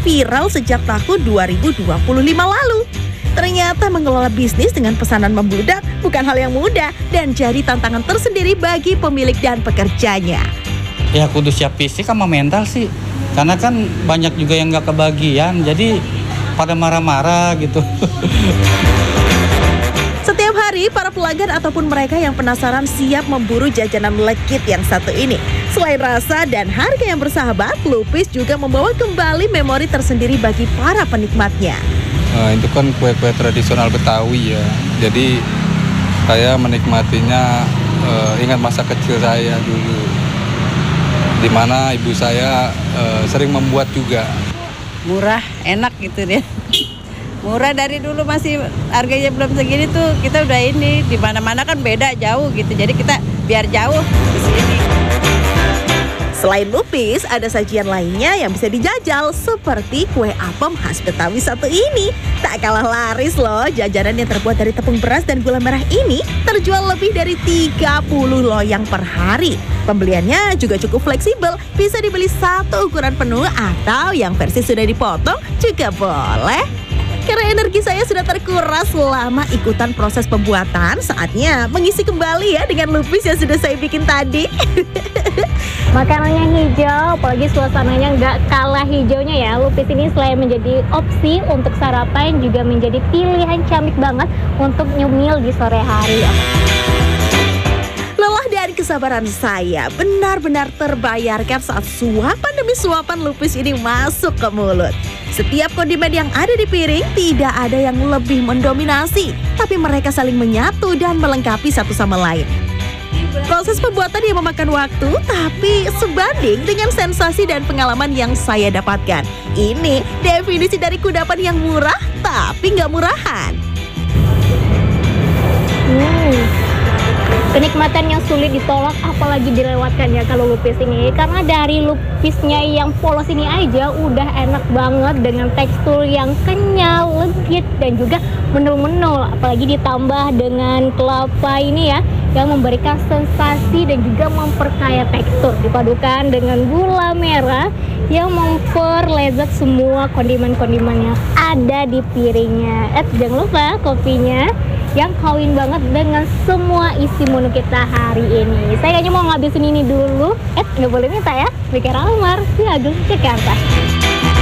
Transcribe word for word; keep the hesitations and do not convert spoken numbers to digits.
viral sejak tahun dua ribu dua puluh lima lalu. Ternyata mengelola bisnis dengan pesanan membludak bukan hal yang mudah dan jadi tantangan tersendiri bagi pemilik dan pekerjanya. Ya kudu siap fisik sama mental sih. Karena kan banyak juga yang gak kebagian, jadi pada marah-marah gitu. Setiap hari, para pelanggan ataupun mereka yang penasaran siap memburu jajanan melekit yang satu ini. Selain rasa dan harga yang bersahabat, Lupis juga membawa kembali memori tersendiri bagi para penikmatnya. Nah, itu kan kue-kue tradisional Betawi ya, jadi saya menikmatinya, uh, ingat masa kecil saya dulu, di mana ibu saya uh, sering membuat juga. Murah, enak gitu deh. Murah dari dulu masih harganya belum segini tuh kita udah ini di mana-mana kan beda jauh gitu. Jadi kita biar jauh ke sini. Selain Lupis, ada sajian lainnya yang bisa dijajal seperti kue apem khas Betawi satu ini. Tak kalah laris loh, jajanan yang terbuat dari tepung beras dan gula merah ini terjual lebih dari tiga puluh loyang per hari. Pembeliannya juga cukup fleksibel, bisa dibeli satu ukuran penuh atau yang versi sudah dipotong juga boleh. Karena energi saya sudah terkuras selama ikutan proses pembuatan, saatnya mengisi kembali ya dengan Lupis yang sudah saya bikin tadi. Makanannya hijau, apalagi suasananya nggak kalah hijaunya ya. Lupis ini selain menjadi opsi untuk sarapan, juga menjadi pilihan cantik banget untuk nyemil di sore hari. Lelah dan kesabaran saya benar-benar terbayarkan saat suapan demi suapan Lupis ini masuk ke mulut. Setiap kondimen yang ada di piring tidak ada yang lebih mendominasi, tapi mereka saling menyatu dan melengkapi satu sama lain. Proses pembuatan yang memakan waktu, tapi sebanding dengan sensasi dan pengalaman yang saya dapatkan. Ini definisi dari kudapan yang murah, tapi nggak murahan. Hmm. Kenikmatan yang sulit ditolak apalagi dilewatkan ya kalau Lupis ini. Karena dari lupisnya yang polos ini aja udah enak banget dengan tekstur yang kenyal, legit dan juga menul-menul. Apalagi ditambah dengan kelapa ini ya, yang memberikan sensasi dan juga memperkaya tekstur. Dipadukan dengan gula merah yang memperlezat semua kondimen-kondimen yang ada di piringnya. Eh, jangan lupa kopinya yang kawin banget dengan semua isi menu kita hari ini. Saya kayaknya mau ngabisin ini dulu. Eh, nggak boleh minta ya. Mikir Almar, di Agung, Jakarta.